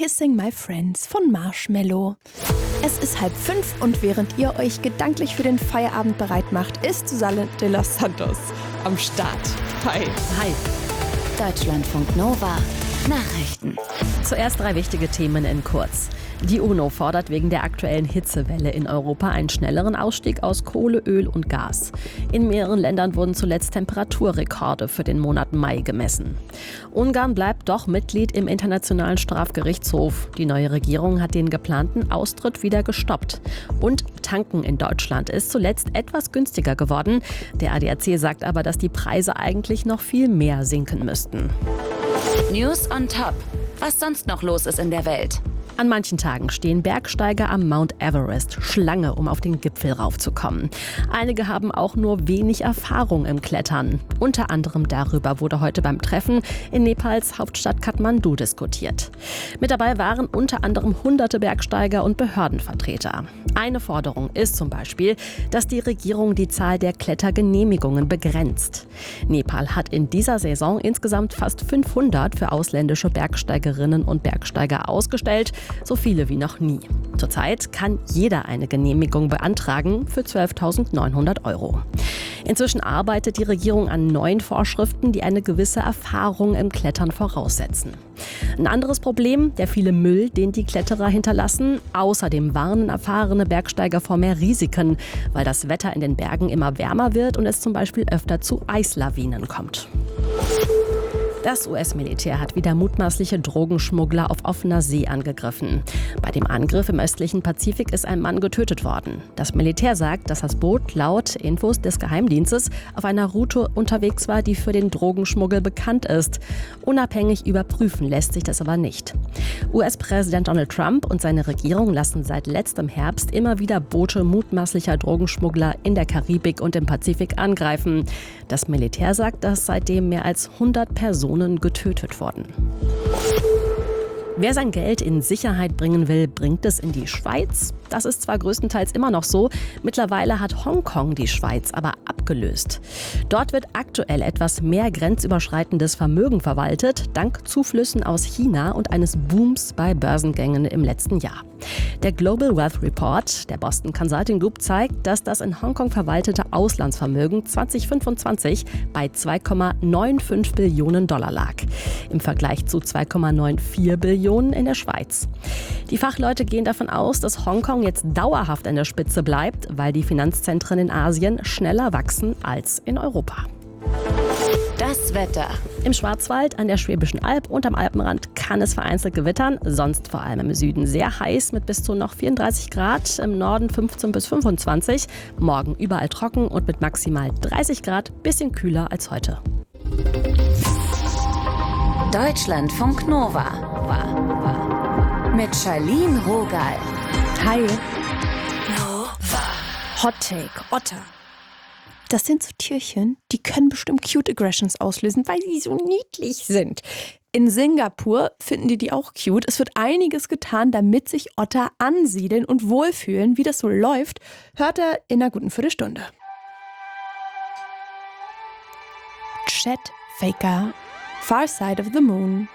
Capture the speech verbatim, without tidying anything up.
Kissing My Friends von Marshmello. Es ist halb fünf und während ihr euch gedanklich für den Feierabend bereit macht, ist Susanne de los Santos am Start. Hi. Hi. Deutschlandfunk Nova. Nachrichten. Zuerst drei wichtige Themen in kurz. Die UNO fordert wegen der aktuellen Hitzewelle in Europa einen schnelleren Ausstieg aus Kohle, Öl und Gas. In mehreren Ländern wurden zuletzt Temperaturrekorde für den Monat Mai gemessen. Ungarn bleibt doch Mitglied im Internationalen Strafgerichtshof. Die neue Regierung hat den geplanten Austritt wieder gestoppt. Und Tanken in Deutschland ist zuletzt etwas günstiger geworden. Der A D A C sagt aber, dass die Preise eigentlich noch viel mehr sinken müssten. News on Top. Was sonst noch los ist in der Welt? An manchen Tagen stehen Bergsteiger am Mount Everest Schlange, um auf den Gipfel raufzukommen. Einige haben auch nur wenig Erfahrung im Klettern. Unter anderem darüber wurde heute beim Treffen in Nepals Hauptstadt Kathmandu diskutiert. Mit dabei waren unter anderem hunderte Bergsteiger und Behördenvertreter. Eine Forderung ist zum Beispiel, dass die Regierung die Zahl der Klettergenehmigungen begrenzt. Nepal hat in dieser Saison insgesamt fast fünfhundert für ausländische Bergsteigerinnen und Bergsteiger ausgestellt, so viele wie noch nie. Zurzeit kann jeder eine Genehmigung beantragen für zwölftausendneunhundert Euro. Inzwischen arbeitet die Regierung an neuen Vorschriften, die eine gewisse Erfahrung im Klettern voraussetzen. Ein anderes Problem, der viele Müll, den die Kletterer hinterlassen. Außerdem warnen erfahrene Bergsteiger vor mehr Risiken, weil das Wetter in den Bergen immer wärmer wird und es zum Beispiel öfter zu Eislawinen kommt. Das U S-Militär hat wieder mutmaßliche Drogenschmuggler auf offener See angegriffen. Bei dem Angriff im östlichen Pazifik ist ein Mann getötet worden. Das Militär sagt, dass das Boot laut Infos des Geheimdienstes auf einer Route unterwegs war, die für den Drogenschmuggel bekannt ist. Unabhängig überprüfen lässt sich das aber nicht. U S-Präsident Donald Trump und seine Regierung lassen seit letztem Herbst immer wieder Boote mutmaßlicher Drogenschmuggler in der Karibik und im Pazifik angreifen. Das Militär sagt, dass seitdem mehr als hundert Personen getötet wurden. Wer sein Geld in Sicherheit bringen will, bringt es in die Schweiz. Das ist zwar größtenteils immer noch so, mittlerweile hat Hongkong die Schweiz aber abgelöst. Dort wird aktuell etwas mehr grenzüberschreitendes Vermögen verwaltet, dank Zuflüssen aus China und eines Booms bei Börsengängen im letzten Jahr. Der Global Wealth Report der Boston Consulting Group zeigt, dass das in Hongkong verwaltete Auslandsvermögen zwanzig fünfundzwanzig bei zwei Komma fünfundneunzig Billionen Dollar lag. Im Vergleich zu zwei Komma vierundneunzig Billionen in der Schweiz. Die Fachleute gehen davon aus, dass Hongkong jetzt dauerhaft an der Spitze bleibt, weil die Finanzzentren in Asien schneller wachsen als in Europa. Das Wetter. Im Schwarzwald, an der Schwäbischen Alb und am Alpenrand kann es vereinzelt gewittern, sonst vor allem im Süden sehr heiß mit bis zu noch vierunddreißig Grad, im Norden fünfzehn bis fünfundzwanzig. Morgen überall trocken und mit maximal dreißig Grad, bisschen kühler als heute. Deutschlandfunk Nova. Mit Charlene Rogal. Hi. Nova. Hot Take, Otter. Das sind so Tierchen, die können bestimmt Cute Aggressions auslösen, weil sie so niedlich sind. In Singapur finden die die auch cute. Es wird einiges getan, damit sich Otter ansiedeln und wohlfühlen. Wie das so läuft, hört er in einer guten Viertelstunde. Chet Faker, Far Side of the Moon.